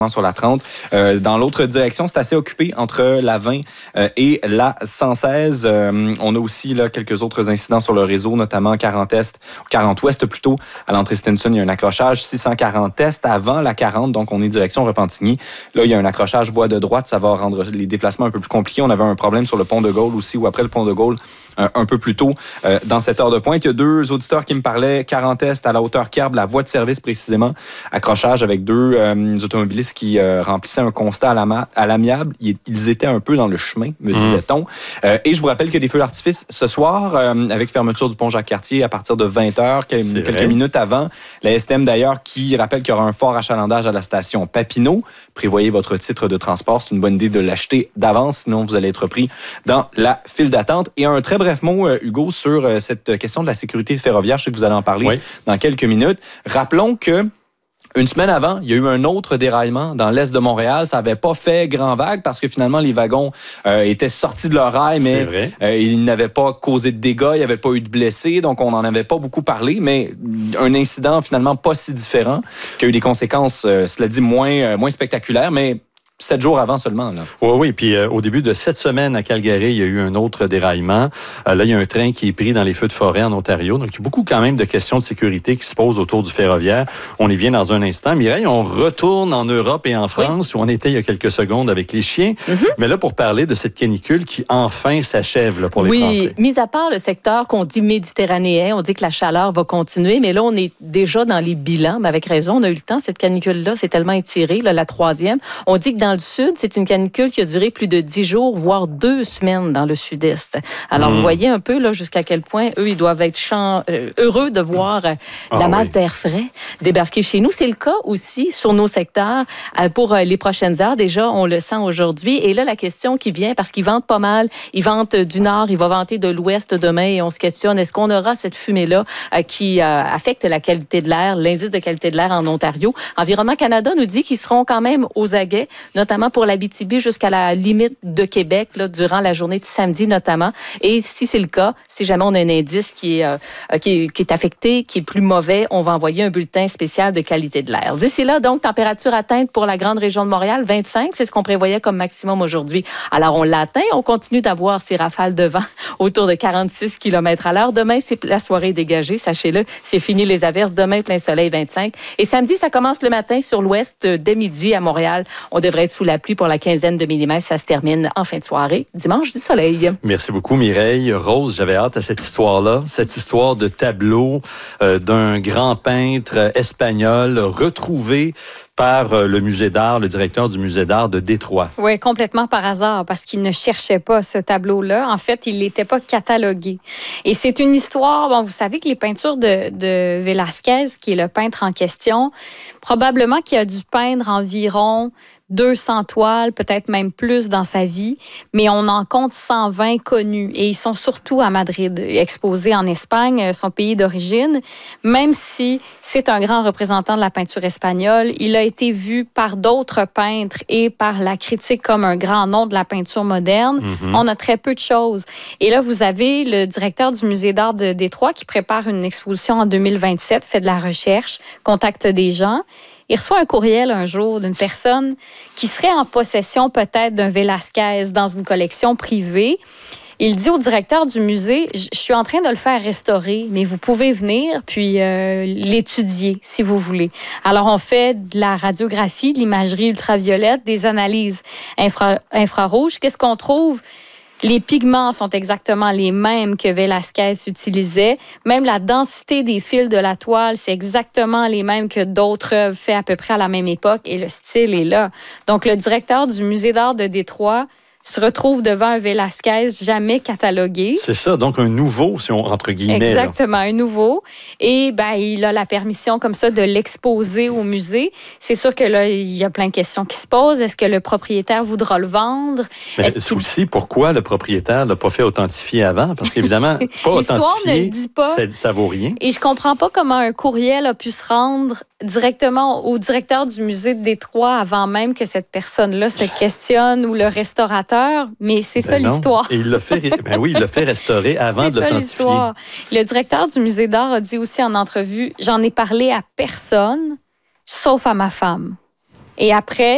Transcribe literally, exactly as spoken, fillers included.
sur la trente. Euh, dans l'autre direction, c'est assez occupé entre la vingt euh, et la cent seize. Euh, on a aussi là, quelques autres incidents sur le réseau, notamment quarante Est, quarante Ouest plutôt. À l'entrée Stinson, il y a un accrochage six cent quarante Est avant la quarante, donc on est direction Repentigny. Là, il y a un accrochage voie de droite, ça va rendre les déplacements un peu plus compliqués. On avait un problème sur le pont de Gaulle aussi, ou après le pont de Gaulle, un, un peu plus tôt euh, dans cette heure de pointe. Il y a deux auditeurs qui me parlaient, quarante Est à la hauteur Kerbe, la voie de service précisément, accrochage avec deux euh, automobilistes qui euh, remplissaient un constat à l'amiable. Ils étaient un peu dans le chemin, me disait-on. Euh, et je vous rappelle que des feux d'artifice ce soir, euh, avec fermeture du pont Jacques-Cartier à partir de vingt heures, quelques, quelques minutes avant. La S T M d'ailleurs qui rappelle qu'il y aura un fort achalandage à la station Papineau. Prévoyez votre titre de transport. C'est une bonne idée de l'acheter d'avance, sinon vous allez être pris dans la file d'attente. Et un très bref mot, euh, Hugo, sur euh, cette question de la sécurité ferroviaire. Je sais que vous allez en parler oui. dans quelques minutes. Rappelons que une semaine avant, il y a eu un autre déraillement dans l'est de Montréal. Ça n'avait pas fait grand vague parce que finalement, les wagons euh, étaient sortis de leur rail, mais euh, ils n'avaient pas causé de dégâts, il n'y avait pas eu de blessés, donc on n'en avait pas beaucoup parlé, mais un incident finalement pas si différent, qui a eu des conséquences, euh, cela dit, moins, euh, moins spectaculaires, mais sept jours avant seulement. Là. Oui, oui. Puis euh, au début de cette semaine à Calgary, il y a eu un autre déraillement. Euh, là, il y a un train qui est pris dans les feux de forêt en Ontario. Donc, il y a beaucoup quand même de questions de sécurité qui se posent autour du ferroviaire. On y vient dans un instant. Mireille, on retourne en Europe et en France, oui. où on était il y a quelques secondes avec les chiens. Mm-hmm. Mais là, pour parler de cette canicule qui enfin s'achève là, pour les oui, Français. Oui, mis à part le secteur qu'on dit méditerranéen, on dit que la chaleur va continuer, mais là, on est déjà dans les bilans. Mais avec raison, on a eu le temps. Cette canicule-là, c'est tellement étiré, là, la troisième. On dit que dans le sud, c'est une canicule qui a duré plus de dix jours, voire deux semaines dans le sud-est. Alors, mmh. vous voyez un peu là jusqu'à quel point eux, ils doivent être chan- euh, heureux de voir euh, ah, la masse oui. d'air frais débarquer chez nous. C'est le cas aussi sur nos secteurs euh, pour euh, les prochaines heures. Déjà, on le sent aujourd'hui. Et là, la question qui vient, parce qu'ils ventent pas mal, ils ventent du nord, ils vont vanter de l'ouest demain et on se questionne, est-ce qu'on aura cette fumée-là euh, qui euh, affecte la qualité de l'air, l'indice de qualité de l'air en Ontario? Environnement Canada nous dit qu'ils seront quand même aux aguets, notamment pour l'Abitibi jusqu'à la limite de Québec, là, durant la journée de samedi notamment. Et si c'est le cas, si jamais on a un indice qui est, euh, qui est, qui est affecté, qui est plus mauvais, on va envoyer un bulletin spécial de qualité de l'air. D'ici là, donc, température atteinte pour la grande région de Montréal, vingt-cinq, c'est ce qu'on prévoyait comme maximum aujourd'hui. Alors, on l'a atteint, on continue d'avoir ces rafales de vent autour de quarante-six kilomètres à l'heure. Demain, c'est la soirée dégagée, sachez-le, c'est fini les averses. Demain, plein soleil, vingt-cinq. Et samedi, ça commence le matin sur l'ouest, dès midi à Montréal. On devrait être sous la pluie pour la quinzaine de millimètres. Ça se termine en fin de soirée, dimanche du soleil. Merci beaucoup, Mireille. Rose, j'avais hâte à cette histoire-là, cette histoire de tableau euh, d'un grand peintre espagnol retrouvé par euh, le musée d'art, le directeur du musée d'art de Détroit. Oui, complètement par hasard, parce qu'il ne cherchait pas ce tableau-là. En fait, il n'était pas catalogué. Et c'est une histoire, bon, vous savez que les peintures de, de Velázquez, qui est le peintre en question, probablement qu'il a dû peindre environ deux cents toiles, peut-être même plus dans sa vie, mais on en compte cent vingt connus. Et ils sont surtout à Madrid, exposés en Espagne, son pays d'origine. Même si c'est un grand représentant de la peinture espagnole, il a été vu par d'autres peintres et par la critique comme un grand nom de la peinture moderne. Mm-hmm. On a très peu de choses. Et là, vous avez le directeur du musée d'art de Détroit qui prépare une exposition en deux mille vingt-sept, fait de la recherche, contacte des gens. Il reçoit un courriel un jour d'une personne qui serait en possession peut-être d'un Velázquez dans une collection privée. Il dit au directeur du musée, je suis en train de le faire restaurer, mais vous pouvez venir puis euh, l'étudier si vous voulez. Alors, on fait de la radiographie, de l'imagerie ultraviolette, des analyses infra- infrarouges. Qu'est-ce qu'on trouve? Les pigments sont exactement les mêmes que Velázquez utilisait. Même la densité des fils de la toile, c'est exactement les mêmes que d'autres œuvres faites à peu près à la même époque. Et le style est là. Donc, le directeur du musée d'art de Détroit se retrouve devant un Velázquez jamais catalogué. C'est ça, donc un nouveau, si on, entre guillemets. Exactement, là. Un nouveau. Et ben, il a la permission comme ça de l'exposer au musée. C'est sûr que là, il y a plein de questions qui se posent. Est-ce que le propriétaire voudra le vendre? Mais aussi, pourquoi le propriétaire ne l'a pas fait authentifier avant? Parce qu'évidemment, pas authentifié, ne le dit pas. Ça, ça vaut rien. Et je comprends pas comment un courriel a pu se rendre directement au directeur du musée de Détroit avant même que cette personne-là se questionne ou le restaurateur, mais c'est ben ça non. l'histoire. Et il l'a fait, ben oui, il l'a fait restaurer avant de l'authentifier. L'histoire. Le directeur du musée d'art a dit aussi en entrevue, j'en ai parlé à personne, sauf à ma femme. Et après,